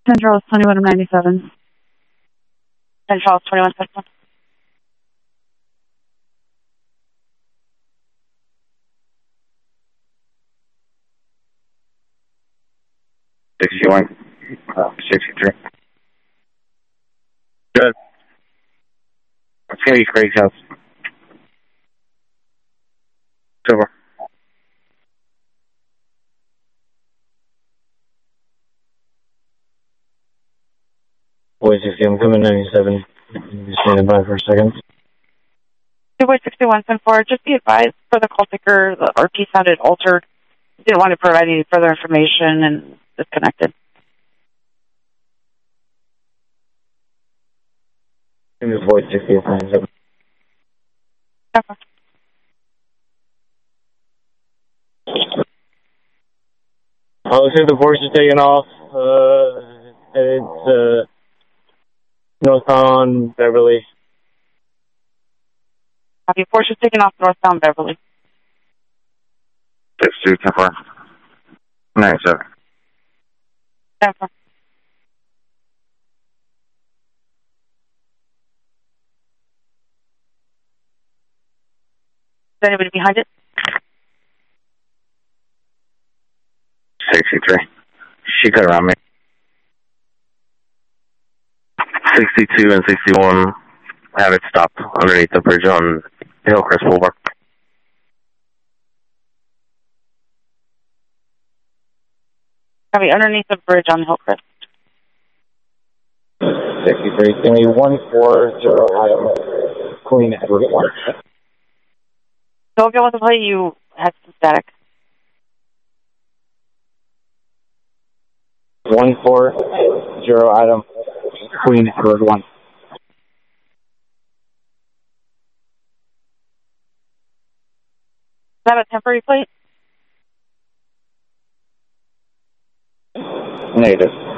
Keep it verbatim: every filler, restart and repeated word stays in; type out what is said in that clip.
ten Charles, twenty-one ninety-seven. ten Charles, twenty-one seventy-one. sixty-one, uh, sixty-three. Good. It's going to be Craig's house. Silver. Boy sixty, I'm coming ninety-seven. Just standing by for a second. Boy sixty-one, ten four, just be advised for the call taker, the R P sounded altered. Didn't want to provide any further information and disconnected. This is Boy sixty, ninety-seven. Okay. I looks like the force is taking off. Uh, it's uh, northbound Beverly. Copy. Force is taking off northbound Beverly. sixty-two, ten four. ninety-seven. ten four. Is anybody behind it? sixty-three. She cut around me. sixty-two and sixty-one. Have it stopped underneath the bridge on Hillcrest Boulevard. Copy. Underneath the bridge on Hillcrest. sixty-three, give me one four zero item. Queen Edward one. So if you want to play, you had some static. one four zero item. Queen Edward one. Is that a temporary plate? Negative.